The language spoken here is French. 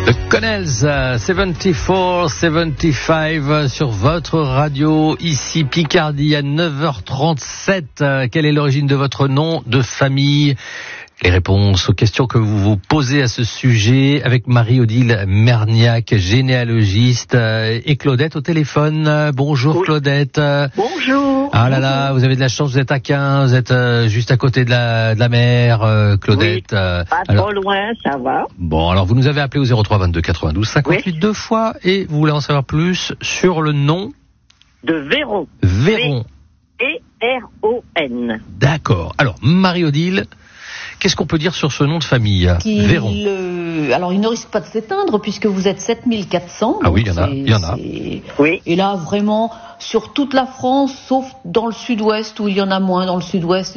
The Connells, 74-75 sur votre radio, ici Picardie à 9h37. Quelle est l'origine de votre nom de famille ? Les réponses aux questions que vous vous posez à ce sujet avec Marie-Odile Merniac, généalogiste, et Claudette au téléphone. Bonjour Claudette. Bonjour. Ah là là, vous avez de la chance, vous êtes à 15, vous êtes juste à côté de la mer, Claudette. Oui, pas trop loin, ça va. Bon, alors vous nous avez appelé au 03 22 92 58 deux fois et vous voulez en savoir plus sur le nom de Véron. Véron. V-E-R-O-N. D'accord. Alors, Marie-Odile, qu'est-ce qu'on peut dire sur ce nom de famille, Véron? Alors, il ne risque pas de s'éteindre puisque vous êtes 7400. Ah oui, il y en a. Oui. Et là, vraiment, sur toute la France, sauf dans le sud-ouest où il y en a moins, dans le sud-ouest